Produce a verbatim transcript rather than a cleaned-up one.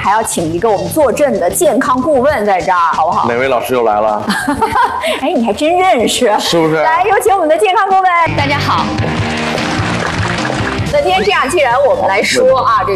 还要请一个我们坐镇的健康顾问在这儿，好不好？ 哪位老师又来了？ 哎，你还真认识， 是不是？ 来，有请我们的健康顾问。 大家好。 那今天这样，既然我们来说啊，这